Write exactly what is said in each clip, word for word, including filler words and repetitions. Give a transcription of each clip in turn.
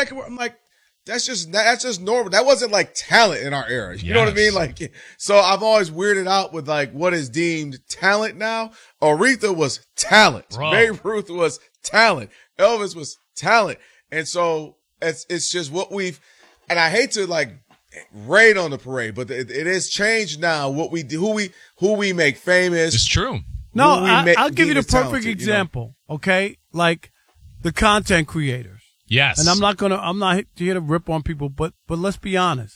that can work. I'm like, that's just that's just normal. That wasn't like talent in our era. You yes. know what I mean? Like, so I've always weirded out with like what is deemed talent now. Aretha was talent. Bro. Babe Ruth was talent. Elvis was talent. And so it's it's just what we've. And I hate to like raid on the parade, but it, it is changed now. What we do, who we who we make famous. It's true. No, I, make, I'll give you the perfect talented, example. You know? Okay, like the content creators. Yes. And I'm not gonna, I'm not here to rip on people, but, but let's be honest.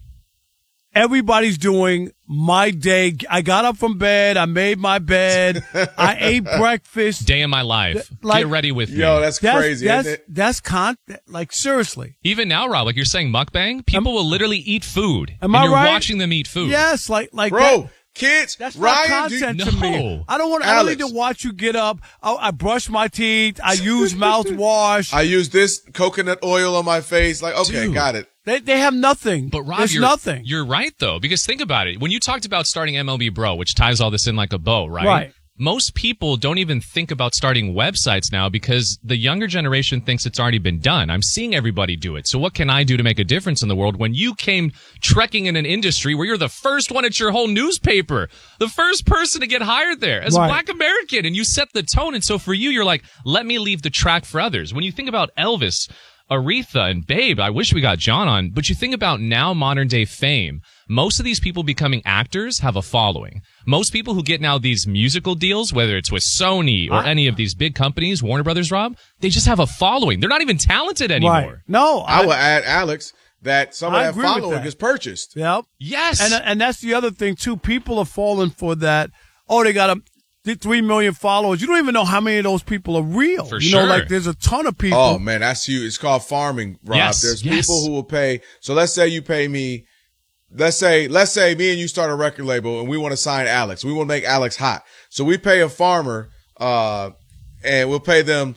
Everybody's doing my day. I got up from bed. I made my bed. I ate breakfast. Day in my life. Like, Get ready with me. Yo, that's, that's crazy. That's, isn't it? that's con, like seriously. Even now, Rob, like you're saying mukbang, people Am, will literally eat food. Am and I you're right? watching them eat food. Yes, like, like Bro. that. Kids, That's Ryan, not content you, to no. me. I don't want. I don't need to watch you get up. I, I brush my teeth. I use mouthwash. I use this coconut oil on my face. Like, okay, Dude. got it. They they have nothing. But Rob, There's you're, nothing. You're right though, because think about it. When you talked about starting M L B Bro, which ties all this in like a bow, right? Right. Most people don't even think about starting websites now because the younger generation thinks it's already been done. I'm seeing everybody do it. So what can I do to make a difference in the world when you came trekking in an industry where you're the first one at your whole newspaper, the first person to get hired there as Right. a black American, and you set the tone. And so for you, you're like, let me leave the track for others. When you think about Elvis, Aretha, and Babe, I wish we got John on, but you think about now modern day fame, most of these people becoming actors have a following. Most people who get now these musical deals, whether it's with Sony or any of these big companies, Warner Brothers, Rob, they just have a following. They're not even talented anymore. Right. No, I, I, would add, Alex, that some of I that agree with following that. is purchased. Yep. Yes. And and that's the other thing too. People are falling for that. Oh, they got a three million followers. You don't even know how many of those people are real. For you sure. know, like there's a ton of people. Oh man, that's huge. It's called farming, Rob. Yes, There's yes. people who will pay. So let's say you pay me. Let's say, let's say me and you start a record label and we want to sign Alex. We want to make Alex hot. So we pay a farmer, uh, and we'll pay them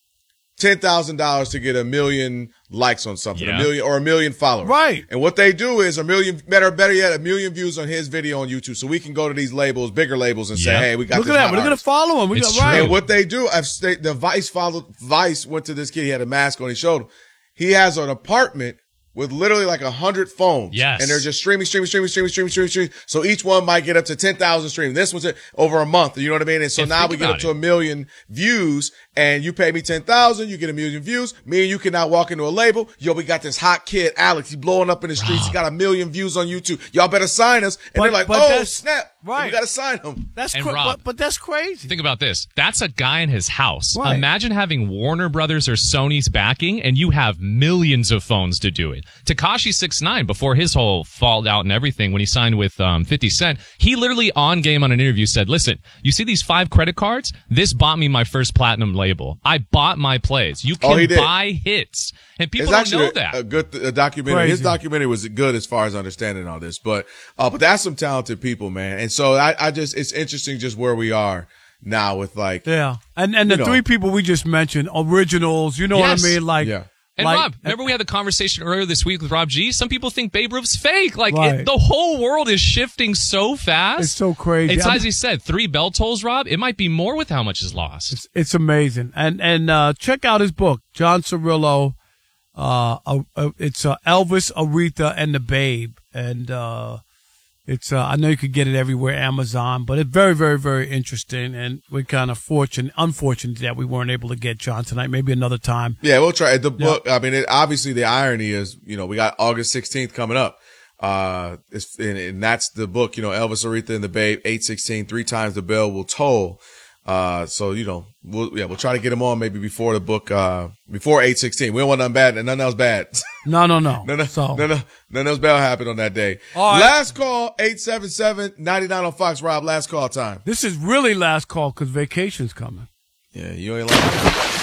ten thousand dollars to get a million likes on something, Yeah. a million or a million followers. Right. And what they do is a million, better, better yet, a million views on his video on YouTube. So we can go to these labels, bigger labels, and say, Yep. hey, we got Look this at that. hot We're gonna artist. follow him. We It's got right. true. And what they do, I've stayed, the Vice followed, Vice went to this kid. He had a mask on. He showed him. He has an apartment with literally like a hundred phones. Yes. And they're just streaming, streaming, streaming, streaming, streaming, streaming, streaming. So each one might get up to ten thousand streams. This was it over a month. You know what I mean? And so And now think we get about up to it. a million views and you pay me ten thousand, you get a million views. Me and you can now walk into a label. Yo, we got this hot kid, Alex. He's blowing up in the streets. He got a million views on YouTube. Y'all better sign us. And But- they're like, but oh, that's- snap. right. We got to sign him. That's And cra- Rob- but, but that's crazy. Think about this. That's a guy in his house. Right. Imagine having Warner Brothers or Sony's backing and you have millions of phones to do it. Tekashi six nine, before his whole fallout and everything, when he signed with um, fifty Cent, he literally on game on an interview said, listen, you see these five credit cards? This bought me my first platinum label. I bought my plays. You Oh, he can did. buy hits. And people It's don't actually know a, that. a good th- a documentary. His Crazy. documentary was good as far as understanding all this, but uh, but that's some talented people, man. And so I, I just it's interesting just where we are now with like Yeah. And and the You know. three people we just mentioned, originals. You know Yes. what I mean? Like. Yeah. And like, Rob, remember we had the conversation earlier this week with Rob G? Some people think Babe Ruth's fake. Like, Right. it, the whole world is shifting so fast. It's so crazy. It's I'm- as he said, three bell tolls, Rob. It might be more with how much is lost. It's, it's amazing. And and uh, check out his book, John Cirillo. Uh, uh, uh, it's uh, Elvis, Aretha, and the Babe. And uh, it's uh, I know you could get it everywhere, Amazon, but it's very, very, very interesting. And we're kind of fortunate, unfortunate that we weren't able to get John tonight. Maybe another time. Yeah, we'll try the book. I mean, it, obviously the irony is, you know, we got August sixteenth coming up. Uh, it's, and, and that's the book, you know, Elvis, Aretha, and the Babe, eight sixteen, three times the bell will toll. Uh, so, you know, we'll, yeah, we'll try to get him on maybe before the book, uh, before eight sixteen. We don't want nothing bad and nothing else bad. No, no, no. No, no, so, no, no, none else bad happened on that day. All right. Last call, eight seven seven, nine nine on Fox. Rob, last call time. This is really last call because vacation's coming. Yeah, you ain't like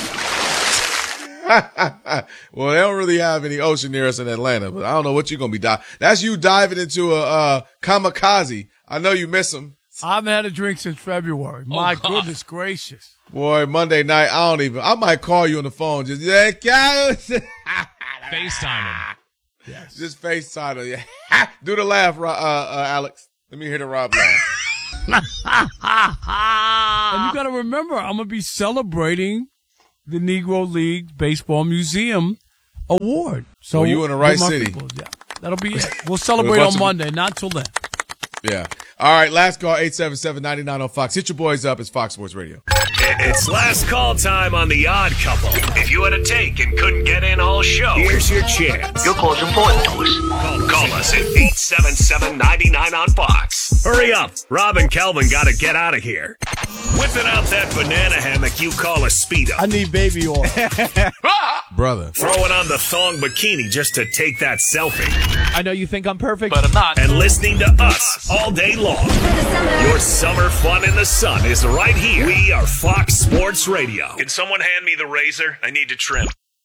Well, they don't really have any ocean near us in Atlanta, but I don't know what you're going to be diving. That's you diving into a, uh, kamikaze. I know you miss them. I haven't had a drink since February. My God. goodness gracious. Boy, Monday night, I don't even, I might call you on the phone. Just, yeah, FaceTime him. Yes. just FaceTime him. Yeah. Do the laugh, Ro- uh, uh, Alex. Let me hear the Rob laugh. And you got to remember, I'm going to be celebrating the Negro League Baseball Museum award. So well, you in the right with my city. people, yeah, that'll be it. We'll celebrate on Monday, not till then. Yeah. All right, last call, eight seven seven, nine nine on Fox. Hit your boys up. It's Fox Sports Radio. It's last call time on The Odd Couple. If you had a take and couldn't get in all show, here's your chance. Your call's important to us. Call, call us at eight seven seven, nine nine on Fox. Hurry up. Rob and Kelvin got to get out of here. Whipping out that banana hammock you call a Speedo. I need baby oil. Brother. Throwing on the thong bikini just to take that selfie. I know you think I'm perfect, but I'm not. And listening to us all day long. Your summer fun in the sun is right here. We are Fox Sports Radio. Can someone hand me the razor? I need to trim.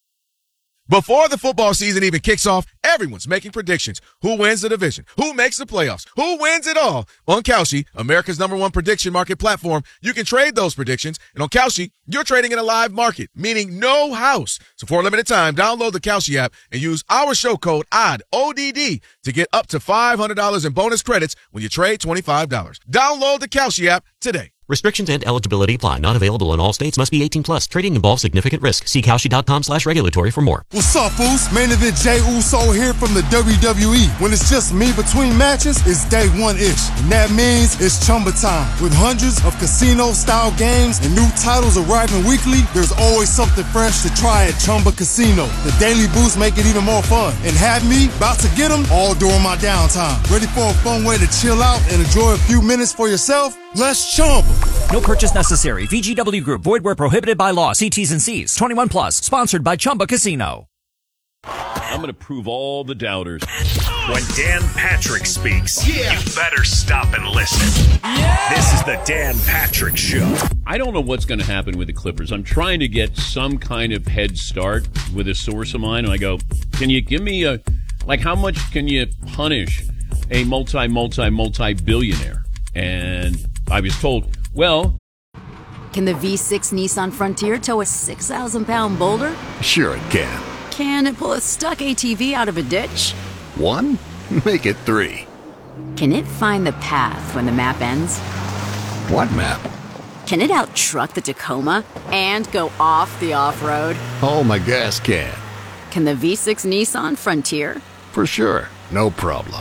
Before the football season even kicks off, everyone's making predictions. Who wins the division? Who makes the playoffs? Who wins it all? On Kalshi, America's number one prediction market platform, you can trade those predictions. And on Kalshi, you're trading in a live market, meaning no house. So for a limited time, download the Kalshi app and use our show code O D D, O D D, to get up to five hundred dollars in bonus credits when you trade twenty-five dollars. Download the Kalshi app today. Restrictions and eligibility apply. Not available in all states. Must be eighteen plus. Trading involves significant risk. See Kalshi.com slash regulatory for more. What's up, Foos? Main event Jey Uso here from the W W E. When it's just me between matches, it's day one-ish. And that means it's Chumba time. With hundreds of casino-style games and new titles arriving weekly, there's always something fresh to try at Chumba Casino. The daily boosts make it even more fun. And have me about to get them all during my downtime. Ready for a fun way to chill out and enjoy a few minutes for yourself? Let's Chumba. No purchase necessary. V G W Group. Void where prohibited by law. See T's and C's. twenty-one plus. Sponsored by Chumba Casino. I'm going to prove all the doubters. When Dan Patrick speaks, yeah. you better stop and listen. Yeah. This is the Dan Patrick Show. I don't know what's going to happen with the Clippers. I'm trying to get some kind of head start with a source of mine. And I go, can you give me a, like, how much can you punish a multi, multi, multi-billionaire? And I was told, well, can the V six Nissan Frontier tow a six thousand pound boulder? Sure it can. Can it pull a stuck A T V out of a ditch? One? Make it three. Can it find the path when the map ends? What map? Can it out-truck the Tacoma and go off the off-road? Oh, my gas can. Can the V six Nissan Frontier? For sure. No problem.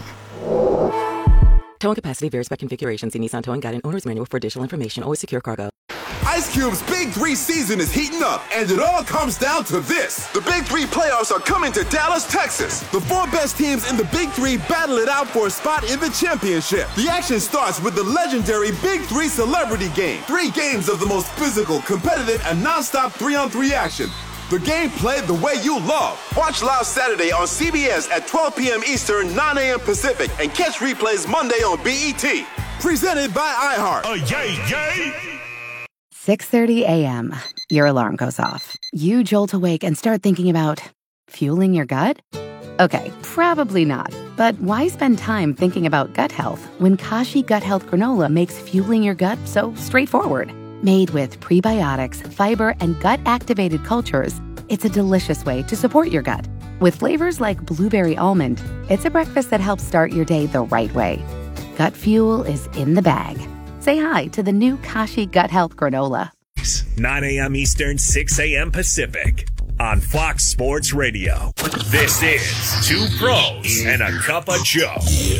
Towing capacity varies by configuration. See Nissan Towing Guide and Owner's Manual for additional information. Always secure cargo. Ice Cube's Big Three season is heating up, and it all comes down to this. The Big Three playoffs are coming to Dallas, Texas. The four best teams in the Big Three battle it out for a spot in the championship. The action starts with the legendary Big Three Celebrity Game. Three games of the most physical, competitive, and nonstop three-on-three action. The game played the way you love. Watch live Saturday on C B S at twelve p.m. Eastern, nine a.m. Pacific, and catch replays Monday on B E T. Presented by iHeart. Oh, yay, yay! six thirty a.m. Your alarm goes off. You jolt awake and start thinking about fueling your gut? Okay, probably not. But why spend time thinking about gut health when Kashi Gut Health Granola makes fueling your gut so straightforward? Made with prebiotics, fiber, and gut-activated cultures, it's a delicious way to support your gut. With flavors like blueberry almond, it's a breakfast that helps start your day the right way. Gut fuel is in the bag. Say hi to the new Kashi Gut Health Granola. nine a.m. Eastern, six a.m. Pacific on Fox Sports Radio. This is Two Pros and a Cup of Joe.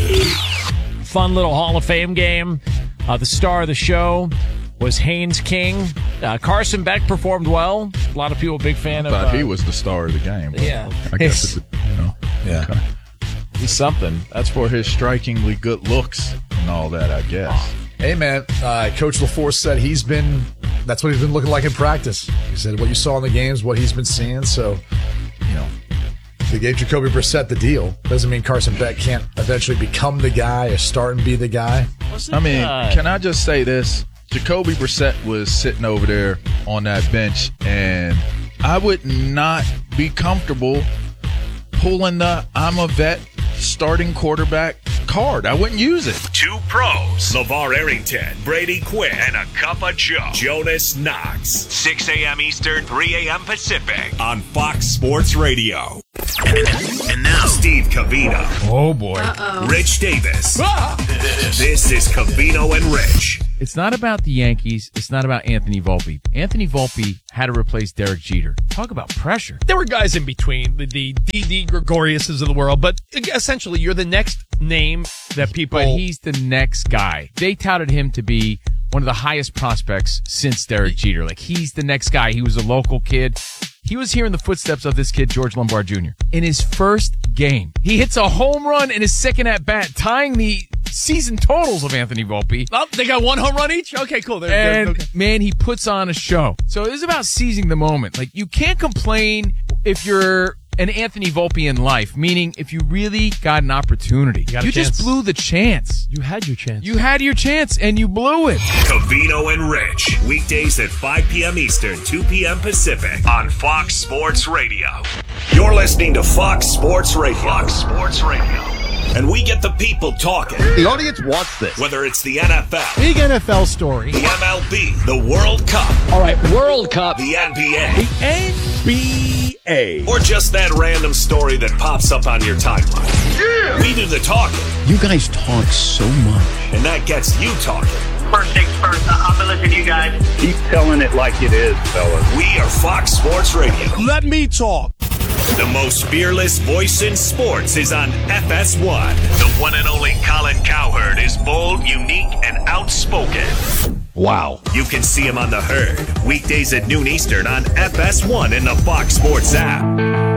Fun little Hall of Fame game. Uh, the star of the show was Haynes King. Uh, Carson Beck performed well. A lot of people big fan of. Thought uh, he was the star of the game. Yeah, I guess it, you know. Yeah, okay. He's something. That's for his strikingly good looks and all that, I guess. Hey man, uh, Coach LaForce said he's been. That's what he's been looking like in practice. He said what you saw in the games, what he's been seeing. So, you know, they gave Jacoby Brissett the deal. Doesn't mean Carson Beck can't eventually become the guy or start and be the guy. I mean, can I just say this? Jacoby Brissett was sitting over there on that bench, and I would not be comfortable pulling the I'm a vet starting quarterback card. I wouldn't use it. Two Pros, LeVar Arrington, Brady Quinn, and a Cup of Joe, Jonas Knox. six a.m. Eastern, three a.m. Pacific on Fox Sports Radio. And now, Steve Covino. Oh, boy. Uh-oh. Rich Davis. Ah! This is Covino and Rich. It's not about the Yankees. It's not about Anthony Volpe. Anthony Volpe had to replace Derek Jeter. Talk about pressure. There were guys in between, the the D D Gregoriuses of the world, but essentially you're the next name that people... But he's the next guy. They touted him to be one of the highest prospects since Derek Jeter. Like, he's the next guy. He was a local kid. He was here in the footsteps of this kid, George Lombard Junior In his first game, he hits a home run in his second at-bat, tying the season totals of Anthony Volpe. Oh, they got one home run each? Okay, cool. They're, and, they're, okay. man, he puts on a show. So it is about seizing the moment. Like, you can't complain if you're an Anthony Volpe in life, meaning if you really got an opportunity. You, got you a just chance. blew the chance. You had your chance. You had your chance, and you blew it. Covino and Rich, weekdays at five p.m. Eastern, two p.m. Pacific on Fox Sports Radio. You're listening to Fox Sports Radio. Fox Sports Radio. And we get the people talking. The audience wants this. Whether it's the N F L, big N F L story, the M L B, the World Cup. All right, World Cup. The N B A. The N B A. Or just that random story that pops up on your timeline. Yeah! We do the talking. You guys talk so much. And that gets you talking. First things first, I've been listening to you guys. Keep telling it like it is, fellas. We are Fox Sports Radio. Let me talk. The most fearless voice in sports is on F S one. The one and only Colin Cowherd is bold, unique, and outspoken. Wow. You can see him on The Herd, weekdays at noon Eastern on F S one in the Fox Sports app.